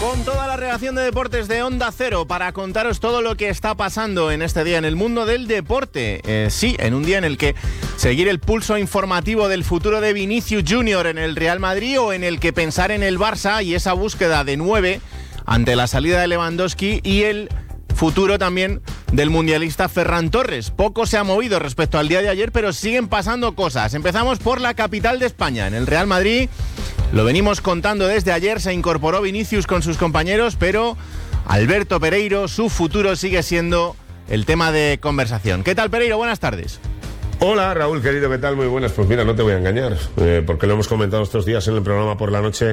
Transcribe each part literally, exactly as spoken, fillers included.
con toda la redacción de deportes de Onda Cero para contaros todo lo que está pasando en este día en el mundo del deporte. Eh, sí, en un día en el que seguir el pulso informativo del futuro de Vinicius Junior en el Real Madrid, o en el que pensar en el Barça y esa búsqueda de nueve ante la salida de Lewandowski, y el futuro también del mundialista Ferran Torres. Poco se ha movido respecto al día de ayer, pero siguen pasando cosas. Empezamos por la capital de España, en el Real Madrid. Lo venimos contando desde ayer, se incorporó Vinicius con sus compañeros, pero Alberto Pereiro, su futuro sigue siendo el tema de conversación. ¿Qué tal, Pereiro? Buenas tardes. Hola, Raúl, querido, ¿qué tal? Muy buenas. Pues mira, no te voy a engañar, eh, porque lo hemos comentado estos días en el programa por la noche,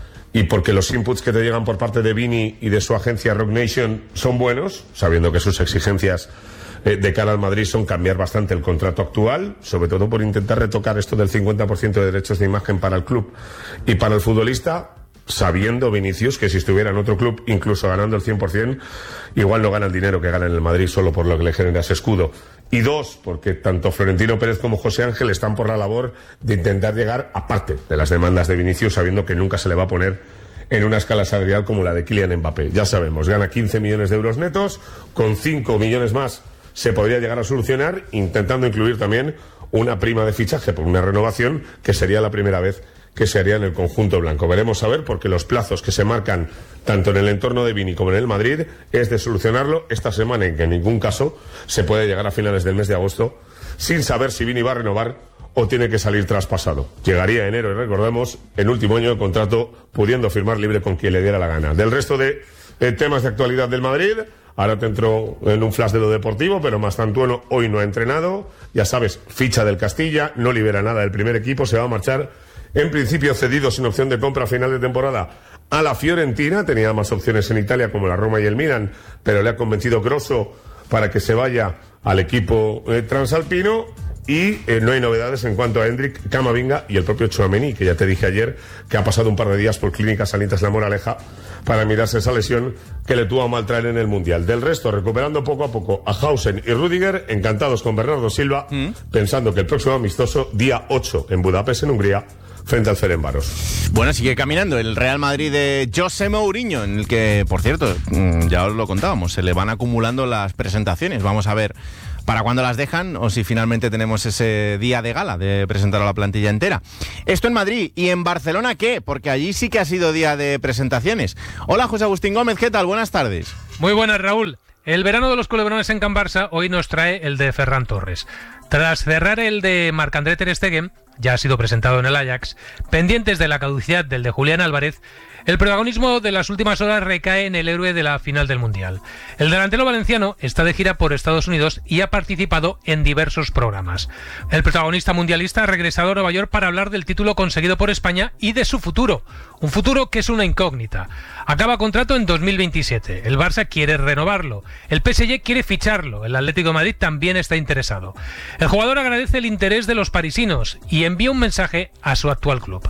y porque los inputs que te llegan por parte de Vini y de su agencia Rock Nation son buenos, sabiendo que sus exigencias eh, de cara al Madrid son cambiar bastante el contrato actual, sobre todo por intentar retocar esto del cincuenta por ciento de derechos de imagen para el club y para el futbolista, sabiendo Vinicius que si estuviera en otro club, incluso ganando el cien por ciento, igual no gana el dinero que gana en el Madrid solo por lo que le genera ese escudo. Y dos, porque tanto Florentino Pérez como José Ángel están por la labor de intentar llegar aparte de las demandas de Vinicius, sabiendo que nunca se le va a poner en una escala salarial como la de Kylian Mbappé. Ya sabemos, gana quince millones de euros netos, con cinco millones más se podría llegar a solucionar, intentando incluir también una prima de fichaje por una renovación, que sería la primera vez que se haría en el conjunto blanco. Veremos a ver, porque los plazos que se marcan tanto en el entorno de Vini como en el Madrid es de solucionarlo esta semana, en que en ningún caso se puede llegar a finales del mes de agosto sin saber si Vini va a renovar o tiene que salir traspasado. Llegaría enero, y recordemos, en último año de contrato, pudiendo firmar libre con quien le diera la gana. Del resto de eh, temas de actualidad del Madrid, ahora te entro en un flash de lo deportivo, pero Mastantuono hoy no ha entrenado. Ya sabes, ficha del Castilla, no libera nada del primer equipo, se va a marchar en principio cedido sin opción de compra a final de temporada a la Fiorentina. Tenía más opciones en Italia como la Roma y el Milan, pero le ha convencido Grosso para que se vaya al equipo eh, transalpino. Y eh, no hay novedades en cuanto a Hendrik, Camavinga y el propio Tchouaméni, que ya te dije ayer que ha pasado un par de días por Clínica Sanitas La Moraleja para mirarse esa lesión que le tuvo a mal traer en el Mundial. Del resto, recuperando poco a poco a Hausen y Rüdiger, encantados con Bernardo Silva, mm. pensando que el próximo amistoso, día ocho en Budapest, en Hungría, frente al Ferencváros. Bueno, sigue caminando el Real Madrid de José Mourinho, en el que, por cierto, ya os lo contábamos, se le van acumulando las presentaciones. Vamos a ver para cuándo las dejan, o si finalmente tenemos ese día de gala de presentar a la plantilla entera. Esto en Madrid. ¿Y en Barcelona qué? Porque allí sí que ha sido día de presentaciones. Hola, José Agustín Gómez, ¿qué tal? Buenas tardes. Muy buenas, Raúl. El verano de los culebrones en Can Barça hoy nos trae el de Ferran Torres. Tras cerrar el de Marc-André ter Stegen, ya ha sido presentado en el Ajax, pendientes de la caducidad del de Julián Álvarez, el protagonismo de las últimas horas recae en el héroe de la final del Mundial. El delantero valenciano está de gira por Estados Unidos y ha participado en diversos programas. El protagonista mundialista ha regresado a Nueva York para hablar del título conseguido por España y de su futuro. Un futuro que es una incógnita. Acaba contrato en dos mil veintisiete. El Barça quiere renovarlo. El P S G quiere ficharlo. El Atlético de Madrid también está interesado. El jugador agradece el interés de los parisinos y envía un mensaje a su actual club.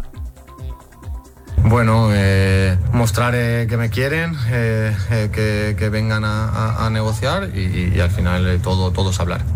Bueno, eh, mostrar eh, que me quieren, eh, eh, que, que vengan a, a, a negociar y, y al final eh, todo, todo es hablar.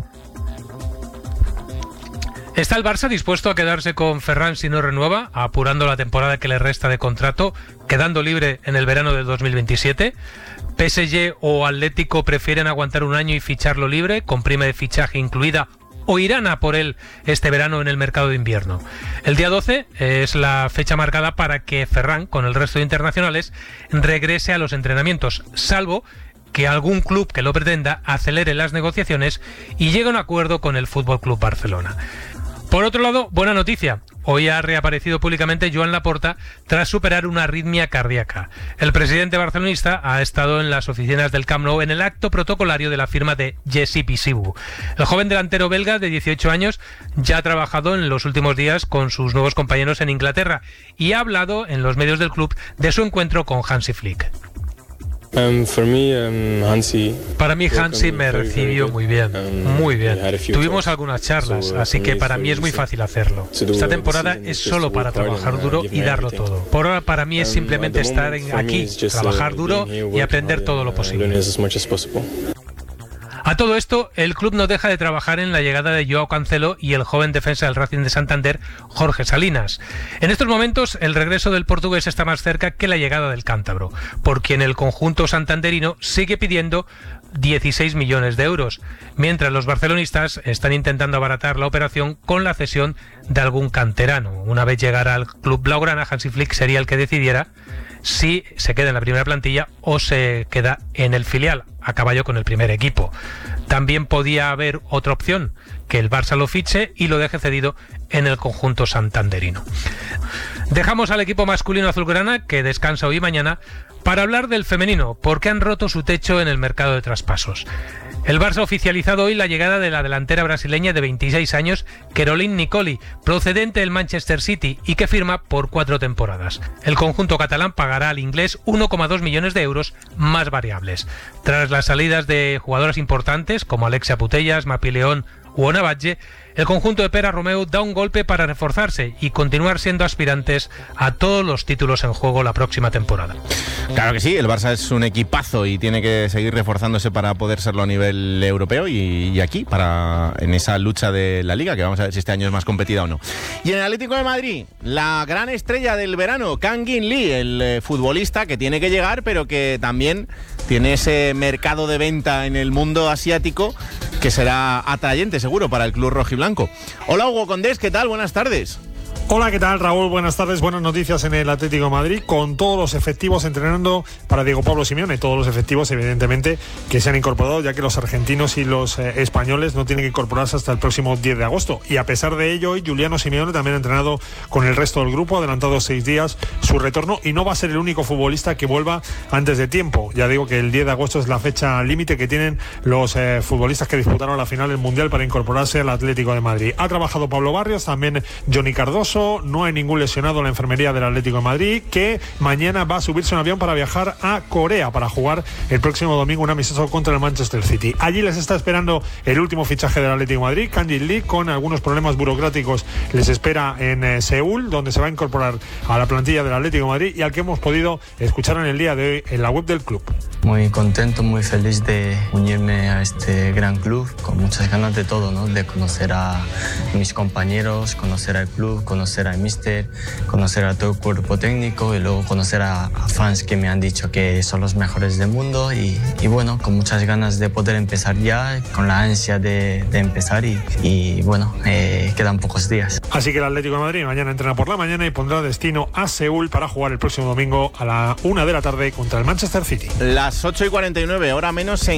¿Está el Barça dispuesto a quedarse con Ferran si no renueva, apurando la temporada que le resta de contrato, quedando libre en el verano del dos mil veintisiete? ¿P S G o Atlético prefieren aguantar un año y ficharlo libre, con prima de fichaje incluida, o irán a por él este verano en el mercado de invierno? El día doce es la fecha marcada para que Ferran, con el resto de internacionales, regrese a los entrenamientos, salvo que algún club que lo pretenda acelere las negociaciones y llegue a un acuerdo con el F C Barcelona. Por otro lado, buena noticia. Hoy ha reaparecido públicamente Joan Laporta tras superar una arritmia cardíaca. El presidente barcelonista ha estado en las oficinas del Camp Nou en el acto protocolario de la firma de Jessy Pisibu. El joven delantero belga de dieciocho años ya ha trabajado en los últimos días con sus nuevos compañeros en Inglaterra y ha hablado en los medios del club de su encuentro con Hansi Flick. Um, for me, um, Hansi, para mí Hansi me recibió muy bien, muy bien. Tuvimos algunas charlas, así que para mí es muy fácil hacerlo. Esta temporada es solo para trabajar duro y darlo todo. Por ahora para mí es simplemente estar aquí, trabajar duro y aprender todo lo posible. A todo esto, el club no deja de trabajar en la llegada de Joao Cancelo y el joven defensa del Racing de Santander, Jorge Salinas. En estos momentos, el regreso del portugués está más cerca que la llegada del cántabro, por quien el conjunto santanderino sigue pidiendo dieciséis millones de euros, mientras los barcelonistas están intentando abaratar la operación con la cesión de algún canterano. Una vez llegara al club blaugrana, Hansi Flick sería el que decidiera si se queda en la primera plantilla o se queda en el filial, a caballo con el primer equipo. También podía haber otra opción, que el Barça lo fiche y lo deje cedido en el conjunto santanderino. Dejamos al equipo masculino azulgrana, que descansa hoy y mañana, para hablar del femenino, porque han roto su techo en el mercado de traspasos. El Barça ha oficializado hoy la llegada de la delantera brasileña de veintiséis años, Caroline Nicoli, procedente del Manchester City y que firma por cuatro temporadas. El conjunto catalán pagará al inglés uno coma dos millones de euros más variables. Tras las salidas de jugadoras importantes como Alexia Putellas, Mapi León u Ona Batlle, el conjunto de Pere Romeu da un golpe para reforzarse y continuar siendo aspirantes a todos los títulos en juego la próxima temporada. Claro que sí, el Barça es un equipazo y tiene que seguir reforzándose para poder serlo a nivel europeo y, y aquí, para en esa lucha de la Liga, que vamos a ver si este año es más competida o no. Y en el Atlético de Madrid, la gran estrella del verano, Kang In Lee, el eh, futbolista que tiene que llegar, pero que también tiene ese mercado de venta en el mundo asiático que será atrayente seguro para el club rojiblanco. Hola Hugo Condés, ¿qué tal? Buenas tardes. Hola, ¿qué tal, Raúl? Buenas tardes. Buenas noticias en el Atlético de Madrid, con todos los efectivos entrenando para Diego Pablo Simeone. Todos los efectivos, evidentemente, que se han incorporado, ya que los argentinos y los eh, españoles no tienen que incorporarse hasta el próximo diez de agosto. Y a pesar de ello, hoy Giuliano Simeone también ha entrenado con el resto del grupo, ha adelantado seis días su retorno y no va a ser el único futbolista que vuelva antes de tiempo. Ya digo que el diez de agosto es la fecha límite que tienen los eh, futbolistas que disputaron la final del Mundial para incorporarse al Atlético de Madrid. Ha trabajado Pablo Barrios, también Johnny Cardoso. No hay ningún lesionado en la enfermería del Atlético de Madrid, que mañana va a subirse un avión para viajar a Corea para jugar el próximo domingo un amistoso contra el Manchester City. Allí les está esperando el último fichaje del Atlético de Madrid, Kang In Lee, con algunos problemas burocráticos. Les espera en eh, Seúl, donde se va a incorporar a la plantilla del Atlético de Madrid y al que hemos podido escuchar en el día de hoy en la web del club. Muy contento, muy feliz de unirme a este gran club, con muchas ganas de todo, ¿no? De conocer a mis compañeros, conocer al club, conocer al míster, conocer a todo el cuerpo técnico y luego conocer a, a fans que me han dicho que son los mejores del mundo y, y bueno, con muchas ganas de poder empezar ya, con la ansia de, de empezar y, y bueno, eh, quedan pocos días. Así que el Atlético de Madrid mañana entrena por la mañana y pondrá destino a Seúl para jugar el próximo domingo a la una de la tarde contra el Manchester City. Las ocho y cuarenta y nueve, hora menos en